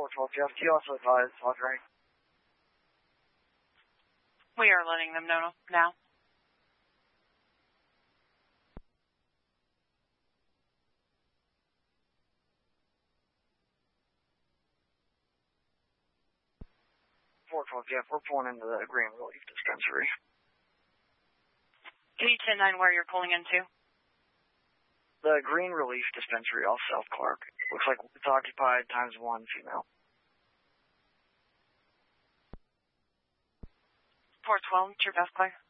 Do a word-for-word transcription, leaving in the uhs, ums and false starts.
four twelve Jeff, do you also advise Audrey? We are letting them know now. four twelve Jeff, we're pulling into the Green Relief Dispensary. Can you ten nine where you're pulling into? The Green Relief Dispensary off South Clark. Looks like it's occupied times one female. four twelve, it's your best play.